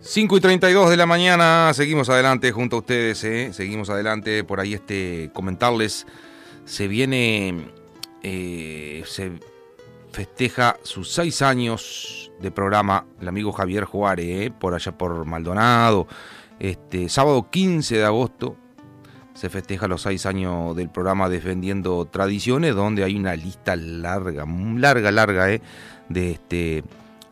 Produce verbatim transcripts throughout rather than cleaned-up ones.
cinco y treinta y dos de la mañana, seguimos adelante junto a ustedes, ¿eh? seguimos adelante, por ahí este, comentarles, se viene, eh, se festeja sus seis años de programa el amigo Javier Juárez, ¿eh? por allá por Maldonado, este sábado quince de agosto se festeja los seis años del programa Defendiendo Tradiciones, donde hay una lista larga, larga, larga, ¿eh? de este,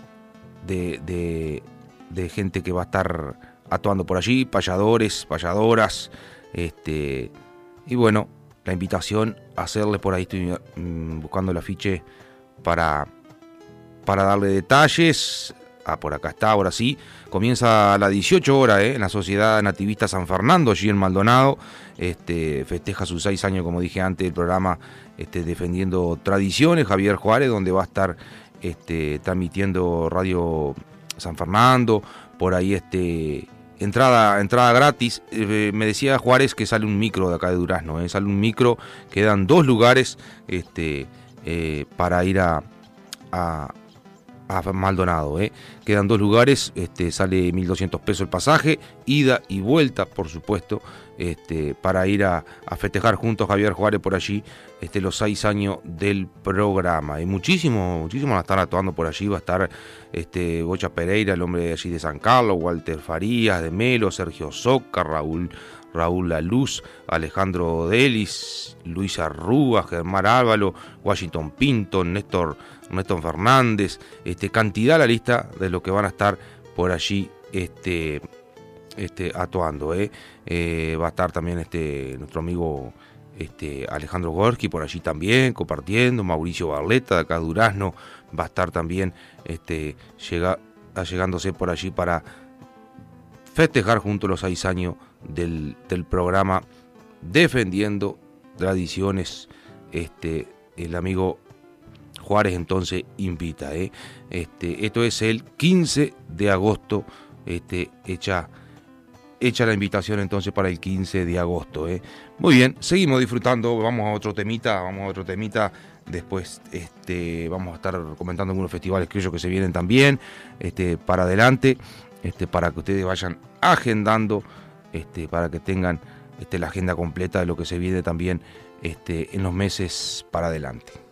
de, de de gente que va a estar actuando por allí, payadores, payadoras, este, y bueno, la invitación a hacerle por ahí, estoy mmm, buscando el afiche para, para darle detalles. Ah, por acá está, ahora sí, comienza a las dieciocho horas, eh, en la Sociedad Nativista San Fernando, allí en Maldonado, este, festeja sus seis años, como dije antes, el programa este, Defendiendo Tradiciones, Javier Juárez, donde va a estar este, transmitiendo Radio San Fernando, por ahí este entrada entrada gratis. Eh, me decía Juárez que sale un micro de acá de Durazno, eh, sale un micro, quedan dos lugares este eh, para ir a, a, a Maldonado, eh. quedan dos lugares, este sale mil doscientos pesos el pasaje, ida y vuelta, por supuesto, este para ir a, a festejar juntos a Javier Juárez por allí este los seis años del programa. Y muchísimo, muchísimo van a estar actuando por allí, va a estar este Bocha Pereira, el hombre de allí de San Carlos, Walter Farías de Melo, Sergio Soca, Raúl Raúl Laluz, Alejandro Delis, Luis Arruga, Germán Ávalo, Washington Pinto, Néstor, Néstor Fernández, este, cantidad la lista de los que van a estar por allí este, este, actuando. Eh. Eh, va a estar también este, nuestro amigo este, Alejandro Gorski por allí también, compartiendo, Mauricio Barleta de acá de Durazno, va a estar también este, llega, allegándose por allí para festejar junto a los seis años del, del programa Defendiendo Tradiciones. Este, el amigo Juárez entonces invita, ¿eh? este, esto es el quince de agosto, este, hecha, hecha la invitación entonces para el quince de agosto. ¿eh? Muy bien, seguimos disfrutando, vamos a otro temita, vamos a otro temita. Después este, vamos a estar comentando algunos festivales criollos que se vienen también este, para adelante, este, para que ustedes vayan agendando, este, para que tengan este, la agenda completa de lo que se viene también este, en los meses para adelante.